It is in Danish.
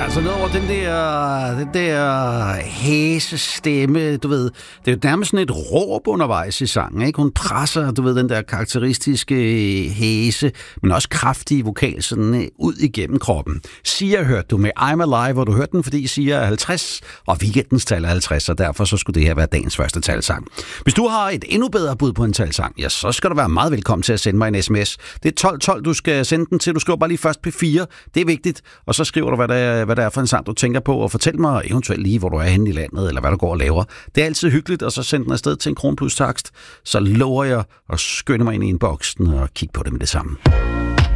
altså noget over den der hæse stemme, du ved. Det er jo nærmest sådan et råb undervejs i sangen, ikke? Hun presser, du ved, den der karakteristiske hæse, men også kraftige vokal sådan ud igennem kroppen. Sia hørte du med I'm Alive, hvor du hørte den, fordi Sia er 50, og weekendens tal er 50, og derfor så skulle det her være dagens første talsang. Hvis du har et endnu bedre bud på en talsang, ja, så skal du være meget velkommen til at sende mig en sms. Det er 1212, du skal sende den til. Du skriver bare lige først P4. Det er vigtigt. Og så skriver du, hvad det er for en sang, du tænker på, og fortæl mig eventuelt lige, hvor du er henne i landet, eller hvad du går og laver. Det er altid hyggeligt, og så send den afsted til en kron plus takst. Så lover jeg at skynde mig ind i inboxen og kigge på det med det samme.